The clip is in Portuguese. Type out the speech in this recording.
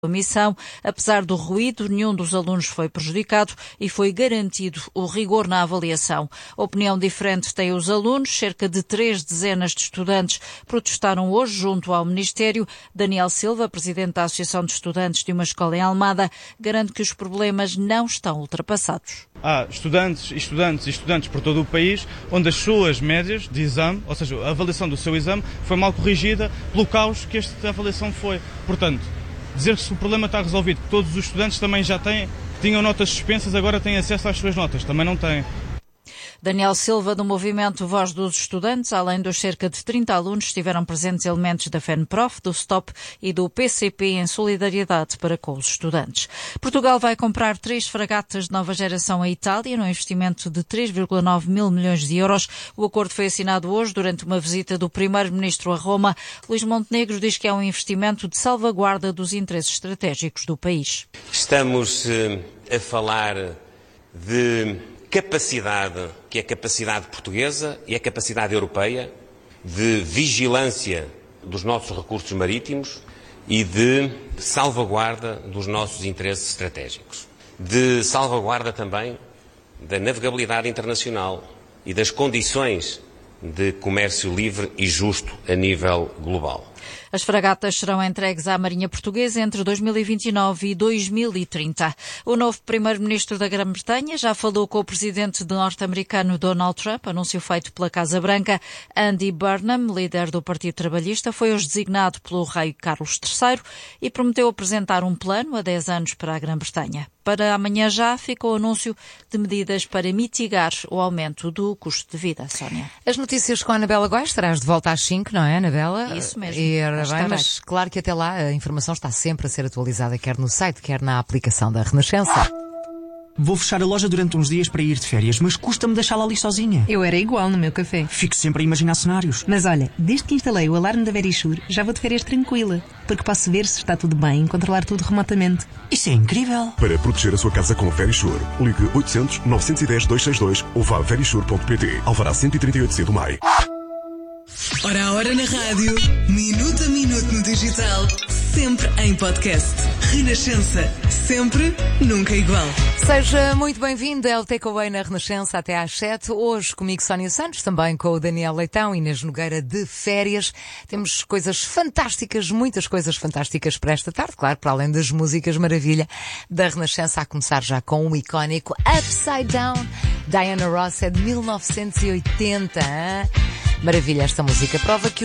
A missão, apesar do ruído, nenhum dos alunos foi prejudicado e foi garantido o rigor na avaliação. Opinião diferente têm os alunos. Cerca de 3 dezenas de estudantes protestaram hoje junto ao Ministério. Daniel Silva, presidente da Associação de Estudantes de uma escola em Almada, garante que os problemas não estão ultrapassados. Há estudantes por todo o país onde as suas médias de exame, ou seja, a avaliação do seu exame, foi mal corrigida pelo caos que esta avaliação foi. Portanto, dizer que o problema está resolvido, que todos os estudantes também já tinham notas suspensas, agora têm acesso às suas notas, também não têm. Daniel Silva, do movimento Voz dos Estudantes, além dos cerca de 30 alunos, estiveram presentes elementos da FENPROF, do STOP e do PCP em solidariedade para com os estudantes. Portugal vai comprar 3 fragatas de nova geração à Itália, num investimento de 3,9 mil milhões de euros. O acordo foi assinado hoje durante uma visita do primeiro-ministro a Roma. Luís Montenegro diz que é um investimento de salvaguarda dos interesses estratégicos do país. Estamos a falar de capacidade, que é a capacidade portuguesa e a capacidade europeia de vigilância dos nossos recursos marítimos e de salvaguarda dos nossos interesses estratégicos. De salvaguarda também da navegabilidade internacional e das condições de comércio livre e justo a nível global. As fragatas serão entregues à Marinha Portuguesa entre 2029 e 2030. O novo primeiro-ministro da Grã-Bretanha já falou com o presidente norte-americano Donald Trump, anúncio feito pela Casa Branca. Andy Burnham, líder do Partido Trabalhista, foi hoje designado pelo rei Carlos III e prometeu apresentar um plano a 10 anos para a Grã-Bretanha. Para amanhã já ficou o anúncio de medidas para mitigar o aumento do custo de vida. Sónia. As notícias com a Anabela Góes, estarás de volta às 5, não é, Anabela? Isso mesmo. Bem, mas claro que até lá a informação está sempre a ser atualizada, quer no site, quer na aplicação da Renascença. Vou fechar a loja durante uns dias para ir de férias, mas custa-me deixá-la ali sozinha. Eu era igual no meu café. Fico sempre a imaginar cenários. Mas olha, desde que instalei o alarme da Verisure, já vou de férias tranquila, porque posso ver se está tudo bem e controlar tudo remotamente. Isso é incrível. Para proteger a sua casa com a Verisure, ligue 800 910 262 ou vá a verisure.pt. Alvará 138C do MAI. Hora a hora na rádio, minuto a minuto no digital, sempre em podcast. Renascença, sempre, nunca igual. Seja muito bem-vindo ao Takeaway na Renascença até às 7. Hoje comigo Sónia Santos, também com o Daniel Leitão e Inês Nogueira de férias. Temos coisas fantásticas, muitas coisas fantásticas para esta tarde, claro, para além das músicas maravilha da Renascença, a começar já com o icónico Upside Down. Diana Ross é de 1980. Maravilha esta música, prova que